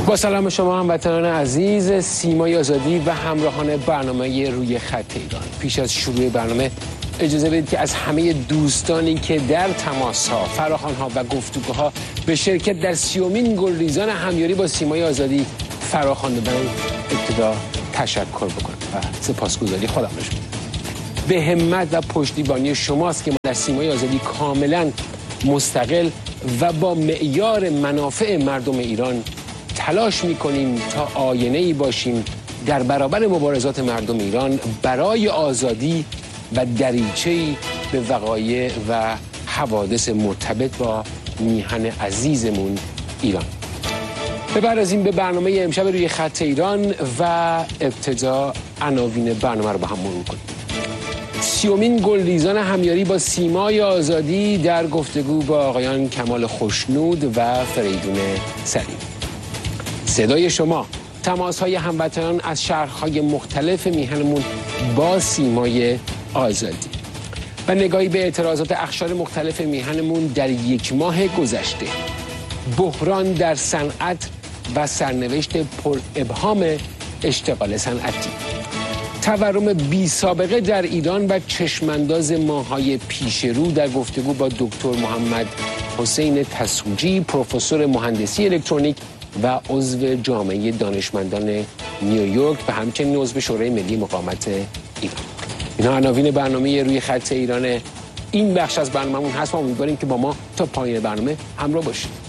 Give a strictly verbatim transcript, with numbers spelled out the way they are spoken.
با سلام شما هموطنان عزیز، سیمای آزادی و همراهان برنامه روی خط ایران. پیش از شروع برنامه اجازه بدید که از همه دوستانی که در تماس ها، فراخوان ها و گفتگوها به شرکت در سیومین گلریزان همیاری با سیمای آزادی فراخوانده بودند ابتدا تشکر بکنم و سپاسگزاری خودم باشم. به همت و پشتیبانی شماست که ما در سیمای آزادی کاملا مستقل و با معیار منافع مردم ایران تلاش میکنیم تا آینه‌ای باشیم در برابر مبارزات مردم ایران برای آزادی و دریچه‌ای به وقایع و حوادث مرتبط با میهن عزیزمون ایران. بپردازیم به برنامه امشب روی خط ایران و ابتدا عناوین برنامه رو با هم مرور کنیم. سیومین گلریزان همیاری با سیمای آزادی در گفتگو با آقایان کمال خوشنود و فریدون سلیم. صدای شما، تماس‌های هموطنان از شهرهای مختلف میهنمون با سیمای آزادی و نگاهی به اعتراضات اقشار مختلف میهنمون در یک ماه گذشته، بحران در صنعت و سرنوشت پر ابهام اشتغال صنعتی، تورم بی سابقه در ایران و چشمانداز ماهای پیش رو در گفتگو با دکتر محمد حسین تسوجی، پروفسور مهندسی الکترونیک و عضو جامعه دانشمندان نیویورک و همچنین عضو شورای ملی مقاومت ایران. اینا عناوین برنامه روی خط ایران این بخش از برنامه‌مون هست و امیدواریم که با ما تا پایان برنامه همراه باشید.